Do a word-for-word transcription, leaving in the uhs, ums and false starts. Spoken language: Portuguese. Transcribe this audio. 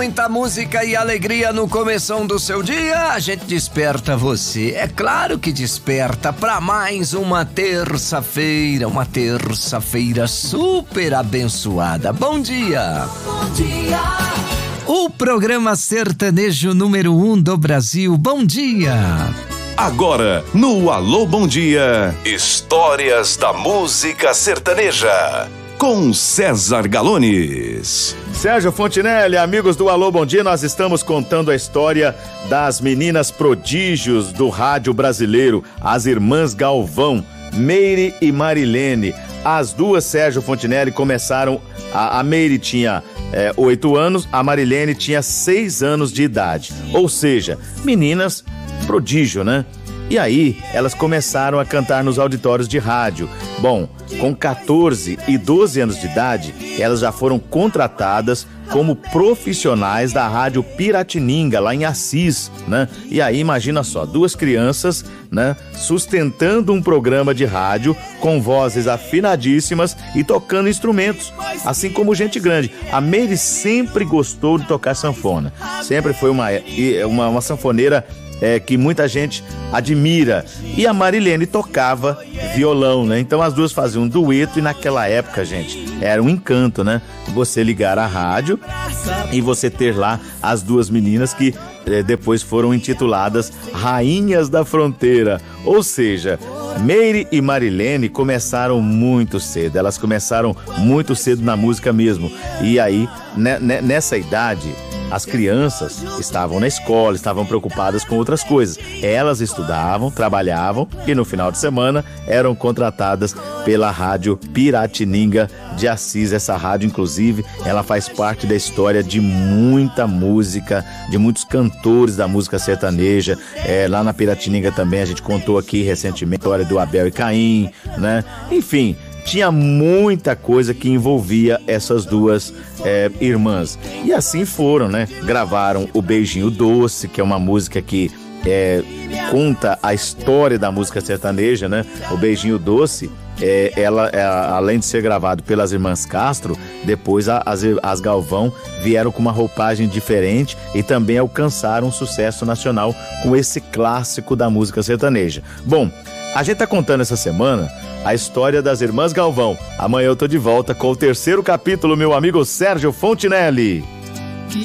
muita música e alegria no começão do seu dia, a gente desperta você. É claro que desperta para mais uma terça-feira, uma terça-feira super abençoada. Bom dia! Bom dia! O programa sertanejo número um do Brasil. Bom dia! Agora, no Alô Bom Dia, histórias da música sertaneja, com César Galones. Sérgio Fontinelli, amigos do Alô Bom Dia, nós estamos contando a história das meninas prodígios do rádio brasileiro, as irmãs Galvão, Meire e Marilene. As duas, Sérgio Fontinelli, começaram, a, a Meire tinha é, oito anos, a Marilene tinha seis anos de idade, ou seja, meninas prodígio, né? E aí, elas começaram a cantar nos auditórios de rádio. Bom, com quatorze e doze anos de idade, elas já foram contratadas como profissionais da Rádio Piratininga, lá em Assis, né? E aí, imagina só, duas crianças, né, sustentando um programa de rádio com vozes afinadíssimas e tocando instrumentos, assim como gente grande. A Meire sempre gostou de tocar sanfona. Sempre foi uma, uma, uma sanfoneira É, que muita gente admira. E a Marilene tocava violão, né? Então as duas faziam um dueto e naquela época, gente, era um encanto, né? Você ligar a rádio e você ter lá as duas meninas que eh, depois foram intituladas Rainhas da Fronteira. Ou seja, Meire e Marilene começaram muito cedo. Elas começaram muito cedo na música mesmo. E aí, né, né, nessa idade, as crianças estavam na escola, estavam preocupadas com outras coisas. Elas estudavam, trabalhavam e no final de semana eram contratadas pela Rádio Piratininga de Assis. Essa rádio, inclusive, ela faz parte da história de muita música, de muitos cantores da música sertaneja. É, lá na Piratininga também a gente contou aqui recentemente a história do Abel e Caim, né? Enfim, tinha muita coisa que envolvia essas duas é, irmãs. E assim foram, né? Gravaram o Beijinho Doce, que é uma música que é, conta a história da música sertaneja, né? O Beijinho Doce, é, ela, é, além de ser gravado pelas irmãs Castro, depois a, as, as Galvão vieram com uma roupagem diferente e também alcançaram um sucesso nacional com esse clássico da música sertaneja. Bom, a gente tá contando essa semana a história das irmãs Galvão. Amanhã eu tô de volta com o terceiro capítulo, meu amigo Sérgio Fontinelli.